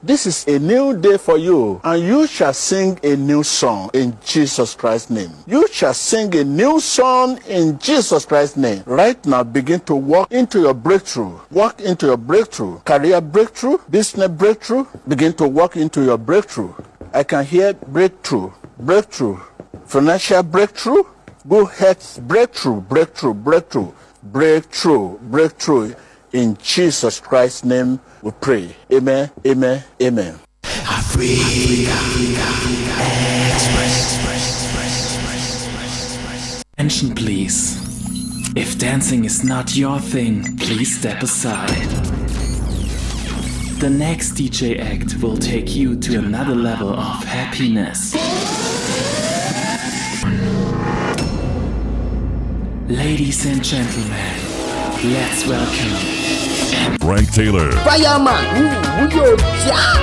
This is a new day for you, and you shall sing a new song in Jesus Christ's name. You shall sing a new song in Jesus Christ's name. Right now, begin to walk into your breakthrough. Walk into your breakthrough. Career breakthrough, business breakthrough. Begin to walk into your breakthrough. I can hear breakthrough, breakthrough, financial breakthrough, good health breakthrough, breakthrough, breakthrough, breakthrough, breakthrough. In Jesus Christ's name we pray. Amen, amen, amen. Africa Express. Attention, please. If dancing is not your thing, please step aside. The next DJ act will take you to another level of happiness. Ladies and gentlemen, let's welcome Frank Taylor. Fireman,